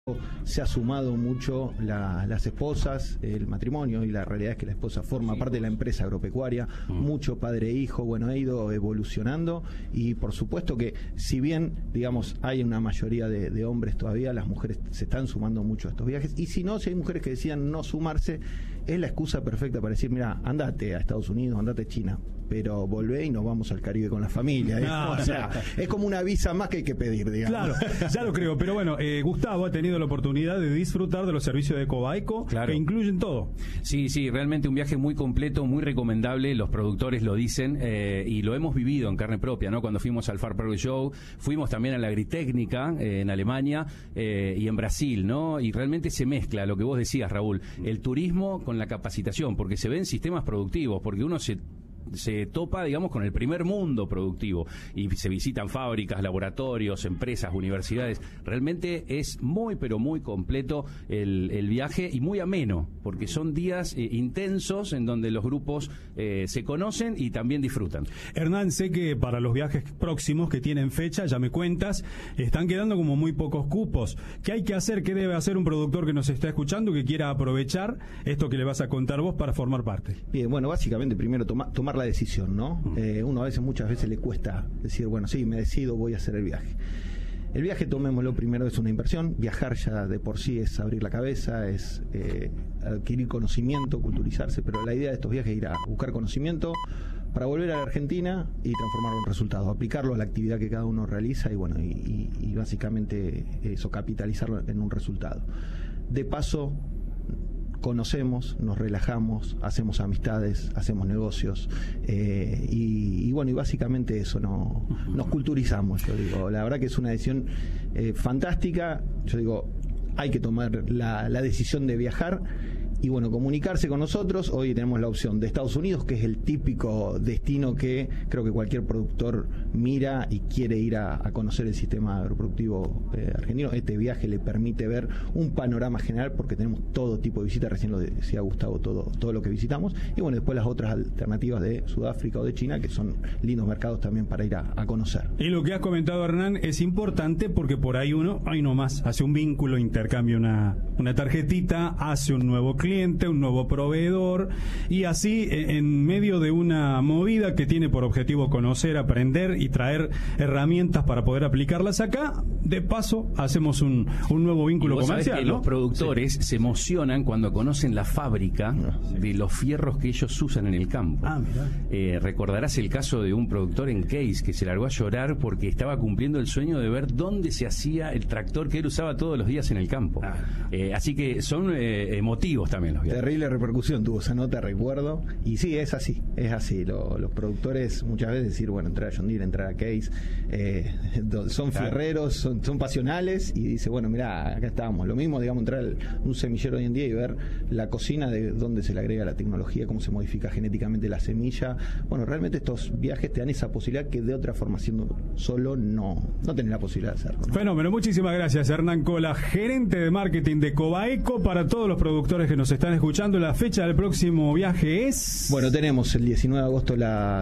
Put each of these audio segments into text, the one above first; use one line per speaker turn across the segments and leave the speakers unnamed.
Se ha sumado mucho las esposas, el matrimonio, y la realidad es que la esposa forma parte de la empresa agropecuaria, mucho padre e hijo, bueno, ha ido evolucionando, y por supuesto que si bien, digamos, hay una mayoría de hombres todavía, las mujeres se están sumando mucho a estos viajes, y si no, si hay mujeres que decían no sumarse, es la excusa perfecta para decir, mira, andate a Estados Unidos, andate a China, pero volvé y nos vamos al Caribe con la familia.
No,
o sea, es como una visa más que hay que pedir, digamos.
Claro, ya lo creo, pero bueno, Gustavo ha tenido la oportunidad de disfrutar de los servicios de Cobaico, claro, que incluyen todo.
Sí, realmente un viaje muy completo, muy recomendable, los productores lo dicen, y lo hemos vivido en carne propia, ¿no? Cuando fuimos al Far Perry Show, fuimos también a la Agritécnica en Alemania y en Brasil, ¿no? Y realmente se mezcla lo que vos decías, Raúl, el turismo con la capacitación, porque se ven sistemas productivos, porque uno se topa, digamos, con el primer mundo productivo y se visitan fábricas, laboratorios, empresas, universidades. Realmente es muy, pero muy completo el viaje, y muy ameno, porque son días intensos en donde los grupos se conocen y también disfrutan.
Hernán, sé que para los viajes próximos que tienen fecha, ya me cuentas, están quedando como muy pocos cupos. ¿Qué hay que hacer? ¿Qué debe hacer un productor que nos está escuchando, que quiera aprovechar esto que le vas a contar vos para formar parte?
Bien, bueno, básicamente primero tomar la decisión, ¿no? Uno muchas veces le cuesta decir, bueno, sí, me decido, voy a hacer el viaje. El viaje, tomémoslo primero, es una inversión. Viajar ya de por sí es abrir la cabeza, es adquirir conocimiento, culturizarse, pero la idea de estos viajes es ir a buscar conocimiento para volver a la Argentina y transformarlo en resultados, aplicarlo a la actividad que cada uno realiza, y bueno, y básicamente eso, capitalizarlo en un resultado. De paso, conocemos, nos relajamos, hacemos amistades, hacemos negocios, y bueno, y básicamente eso, nos culturizamos. Yo digo, la verdad que es una decisión fantástica. Yo digo, hay que tomar la decisión de viajar y bueno, comunicarse con nosotros. Hoy tenemos la opción de Estados Unidos, que es el típico destino que creo que cualquier productor mira y quiere ir a conocer el sistema agroproductivo argentino. Este viaje le permite ver un panorama general, porque tenemos todo tipo de visitas, recién lo decía Gustavo, todo lo que visitamos, y bueno, después las otras alternativas de Sudáfrica o de China, que son lindos mercados también para ir a conocer.
Y lo que has comentado, Hernán, es importante, porque por ahí uno, nomás, hace un vínculo, intercambia una tarjetita, hace un nuevo cliente, un nuevo proveedor, y así en medio de una movida que tiene por objetivo conocer, aprender y traer herramientas para poder aplicarlas acá, de paso hacemos un nuevo vínculo comercial,
que
¿no?
Los productores se emocionan cuando conocen la fábrica de los fierros que ellos usan en el campo. Recordarás el caso de un productor en Case que se largó a llorar porque estaba cumpliendo el sueño de ver dónde se hacía el tractor que él usaba todos los días en el campo. Así que son emotivos también los viajes.
Terrible repercusión tuvo esa nota, recuerdo, y sí, es así. Los productores muchas veces decir, bueno, entrar a John Deere, entrar a Case, son fierreros, son pasionales, y dice, bueno, mirá, acá estamos. Lo mismo, digamos, entrar a un semillero hoy en día y ver la cocina, de dónde se le agrega la tecnología, cómo se modifica genéticamente la semilla. Bueno, realmente estos viajes te dan esa posibilidad que de otra forma, siendo solo, no tenés la posibilidad de hacerlo, ¿no?
Fenómeno, muchísimas gracias, Hernán Cola, gerente de marketing de Cobaico. Para todos los productores que nos están escuchando, la fecha del próximo viaje es...
Bueno, tenemos el 19 de agosto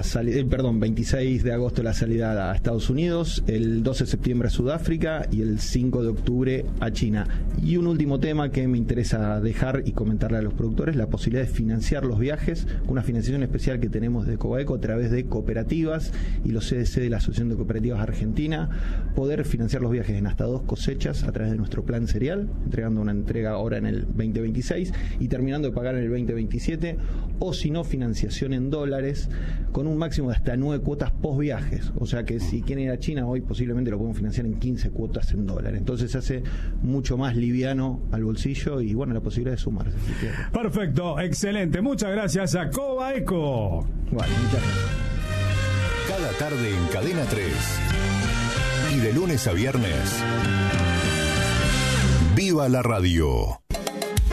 26 de agosto la salida a Estados Unidos, el 12 de septiembre a Sudáfrica y el 5 de octubre a China. Y un último tema que me interesa dejar y comentarle a los productores, la posibilidad de financiar los viajes, una financiación especial que tenemos de Cobaico a través de cooperativas y los CDC de la Asociación de Cooperativas Argentina, poder financiar los viajes en hasta 2 cosechas a través de nuestro plan serial, entregando una entrega ahora en el 2026 y terminando de pagar en el 2027, o si no, financiación en dólares con un máximo de hasta 9 cuotas post viajes. O sea que si quieren ir a China hoy, posiblemente lo podemos financiar en 15 cuotas en dólares. Entonces se hace mucho más liviano al bolsillo y bueno, la posibilidad de sumarse.
Perfecto, excelente. Muchas gracias a Cobaico.
Bueno, muchas gracias.
Cada tarde en Cadena 3 y de lunes a viernes, ¡viva la radio!